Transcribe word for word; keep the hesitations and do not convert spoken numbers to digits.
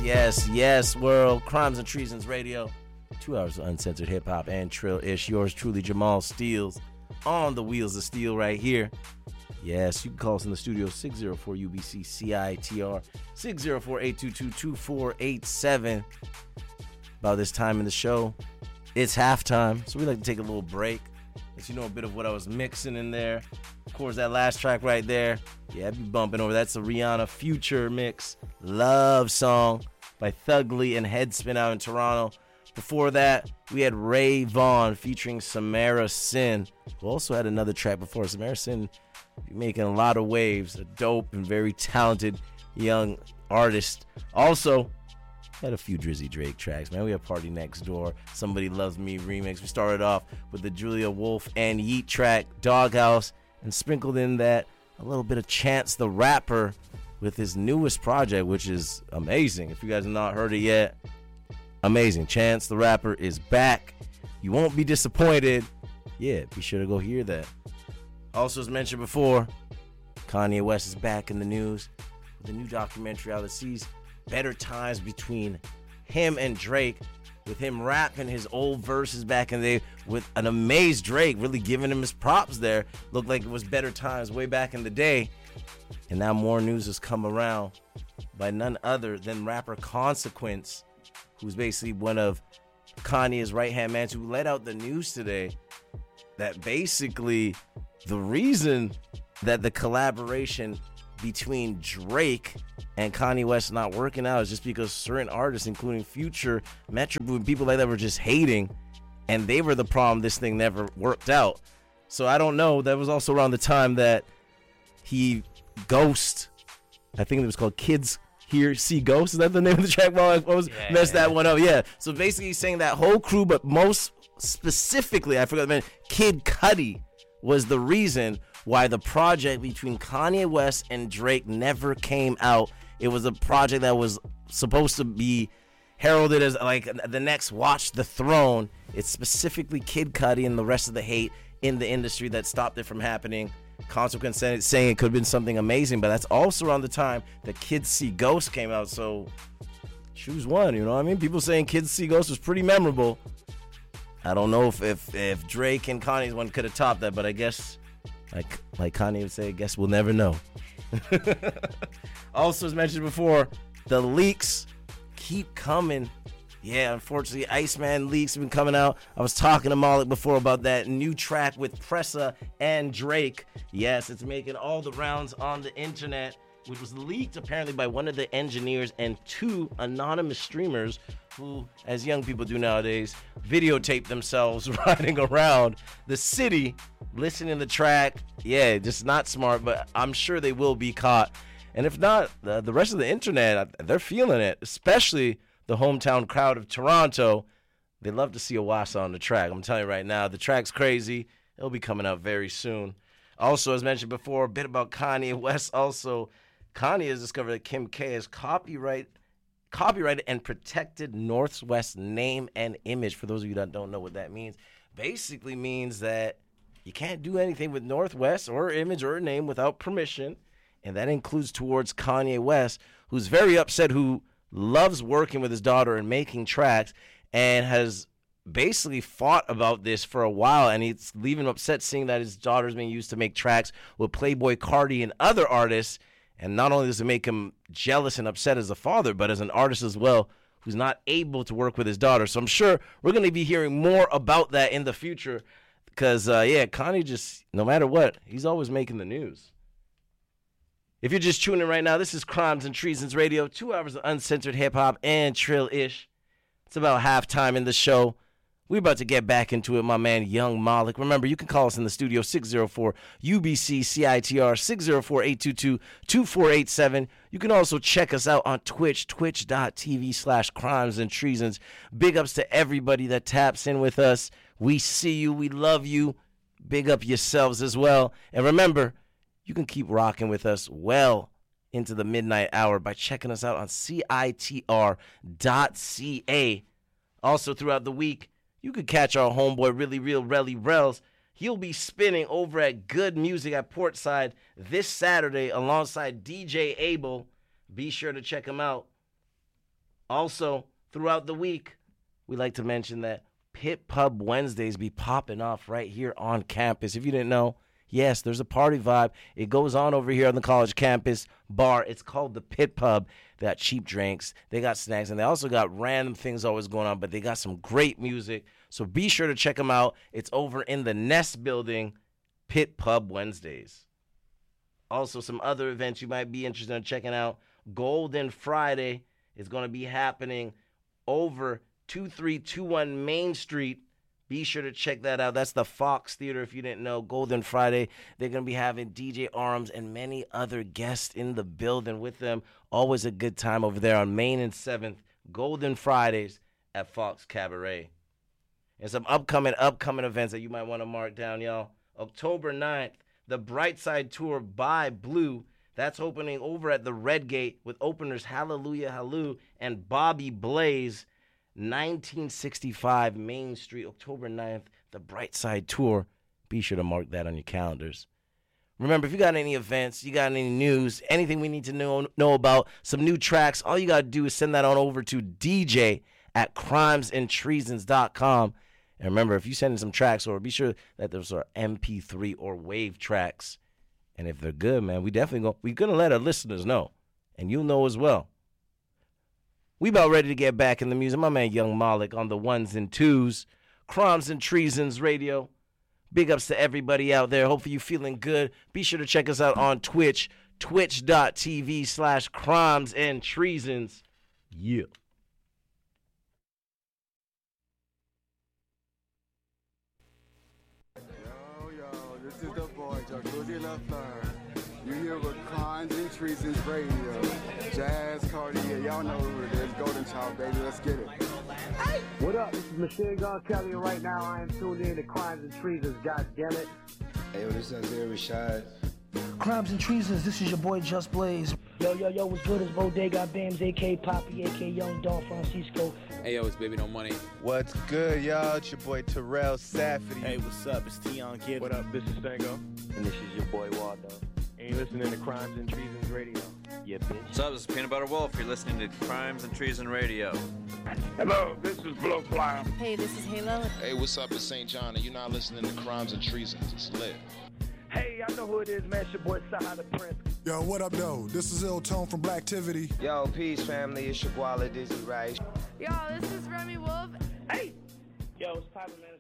yes, yes, world. Crimes and Treasons Radio. Two hours of uncensored hip-hop and trill-ish. Yours truly, Jamal Steels, on the wheels of steel right here. Yes, you can call us in the studio, six oh four U B C C I T R, six oh four, eight two two, two four eight seven. About this time in the show, it's halftime, so we like to take a little break. Let you know a bit of what I was mixing in there. Of course, that last track right there, yeah, I'd be bumping over. That's a Rihanna Future mix, Love Song by Thugly and Headspin out in Toronto. Before that, we had Ray Vaughn featuring Samara Sin, who also had another track before. Samara Sin making a lot of waves, a dope and very talented young artist. Also, had a few Drizzy Drake tracks, man. We have Party Next Door, Somebody Loves Me remix. We started off with the Julia Wolf and Yeet track, Doghouse, and sprinkled in that a little bit of Chance the Rapper with his newest project, which is amazing. If you guys have not heard it yet, amazing. Chance the Rapper is back. You won't be disappointed. Yeah, be sure to go hear that. Also, as mentioned before, Kanye West is back in the news with a new documentary out that sees better times between him and Drake, with him rapping his old verses back in the day with an amazed Drake, really giving him his props there. Looked like it was better times way back in the day. And now more news has come around by none other than rapper Consequence, who's basically one of Kanye's right-hand man, who let out the news today that basically the reason that the collaboration between Drake and Kanye West not working out is just because certain artists, including Future, Metro Boomin, people like that, were just hating, and they were the problem. This thing never worked out. So I don't know. That was also around the time that he Ghost, I think it was called Kids Here See Ghost. Is that the name of the track? Well, I was yeah, messed yeah. that one up. Yeah. So basically, he's saying that whole crew, but most specifically, I forgot the man, Kid Cudi was the reason why the project between Kanye West and Drake never came out. It was a project that was supposed to be heralded as like the next Watch the Throne. It's specifically Kid Cudi and the rest of the hate in the industry that stopped it from happening. Consequence saying it could have been something amazing, but that's also around the time that Kids See Ghost came out. So choose one, you know what I mean? People saying Kids See Ghost was pretty memorable. I don't know if if, if Drake and Kanye's one could have topped that, but I guess Like like Kanye would say, I guess we'll never know. Also, as mentioned before, the leaks keep coming. Yeah, unfortunately, Iceman leaks have been coming out. I was talking to Malik before about that new track with Pressa and Drake. Yes, it's making all the rounds on the internet, which was leaked apparently by one of the engineers and two anonymous streamers who, as young people do nowadays, videotape themselves riding around the city, listening to the track. Yeah, just not smart, but I'm sure they will be caught. And if not, the, the rest of the internet, they're feeling it, especially the hometown crowd of Toronto. They love to see Owasa on the track. I'm telling you right now, the track's crazy. It'll be coming out very soon. Also, as mentioned before, a bit about Kanye West. Also, Kanye has discovered that Kim K has copyright, copyrighted and protected Northwest name and image. For those of you that don't know what that means, basically means that you can't do anything with Northwest or image or name without permission, and that includes towards Kanye West, who's very upset, who loves working with his daughter and making tracks, and has basically fought about this for a while, and he's leaving upset seeing that his daughter's being used to make tracks with Playboi Carti and other artists. And not only does it make him jealous and upset as a father, but as an artist as well, who's not able to work with his daughter. So I'm sure we're going to be hearing more about that in the future because, uh, yeah, Kanye just, no matter what, he's always making the news. If you're just tuning in right now, this is Crimes and Treasons Radio, two hours of uncensored hip-hop and trill-ish. It's about halftime in the show. We're about to get back into it, my man, Young Malik. Remember, you can call us in the studio, six oh four U B C C I T R, six oh four, eight two two, two four eight seven. You can also check us out on Twitch, twitch.tv slash crimes and treasons. Big ups to everybody that taps in with us. We see you. We love you. Big up yourselves as well. And remember, you can keep rocking with us well into the midnight hour by checking us out on C I T R dot C A. Also, throughout the week, you could catch our homeboy, Really Real Relly Rels. He'll be spinning over at Good Music at Portside this Saturday alongside D J Abel. Be sure to check him out. Also, throughout the week, we like to mention that Pit Pub Wednesdays be popping off right here on campus. If you didn't know, yes, there's a party vibe. It goes on over here on the college campus bar. It's called the Pit Pub. They got cheap drinks. They got snacks. And they also got random things always going on. But they got some great music. So be sure to check them out. It's over in the Nest Building, Pit Pub Wednesdays. Also, some other events you might be interested in checking out. Golden Friday is going to be happening over two three two one Main Street. Be sure to check that out. That's the Fox Theater, if you didn't know. Golden Friday. They're going to be having D J Arms and many other guests in the building with them. Always a good time over there on Main and seventh. Golden Fridays at Fox Cabaret. And some upcoming, upcoming events that you might want to mark down, y'all. October ninth, the Brightside Tour by Blue. That's opening over at the Red Gate with openers Hallelujah Halloo and Bobby Blaze. nineteen sixty-five Main Street, October ninth, the Brightside Tour. Be sure to mark that on your calendars. Remember, if you got any events, you got any news, anything we need to know know about, some new tracks, all you got to do is send that on over to D J at crimes and treasons dot com. And remember, if you send in some tracks, or be sure that those are M P three or WAV tracks. And if they're good, man, we definitely go, we're going to let our listeners know. And you'll know as well. We about ready to get back in the music. My man Young Malik on the ones and twos. Crimes and Treasons Radio. Big ups to everybody out there. Hopefully you feeling good. Be sure to check us out on Twitch. Twitch.tv slash crimes and treasons. Yeah. Yo, yo, this is the boy, Jacuzzi LaFleur. You here with Crimes and Treasons Radio. Jazz Cartier, y'all know who it is. Golden Child, baby, let's get it. Hey! What up? This is Machine Gun Kelly, and right now I am tuned in to Crimes and Treasons, god damn it. Hey, yo, this is Isaiah Rashad. Crimes and Treasons, this is your boy Just Blaze. Yo, yo, yo, what's good? It's Bodega Bams, a k a. Poppy, a k a. Young Don Francisco. Hey, yo, it's Baby No Money. What's good, y'all? It's your boy Terrell Safety. Hey, what's up? It's Tion Kid. What up? This is Stango. And this is your boy Waldo. And you're listening to Crimes and Treasons Radio. Yeah, bitch. What's up? This is Peanut Butter Wolf. You're listening to Crimes and Treason Radio. Hello, this is Blowfly. Hey, this is Halo. Hey, what's up? It's Saint John, and you're not listening to Crimes and Treasons. It's lit. Hey, I know who it is, man. It's your boy Saha the Prince. Yo, what up, though? This is Il Tone from Blacktivity. Yo, peace, family. It's your Guala Dizzy Rice. Yo, this is Remy Wolf. Hey! Yo, it's Papa, man.